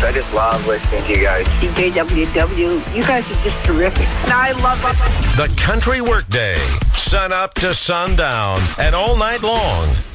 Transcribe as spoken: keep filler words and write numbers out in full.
I just love listening to you guys. C J W W, you guys are just terrific. I love it. The Country Workday, sun up to sundown, and all night long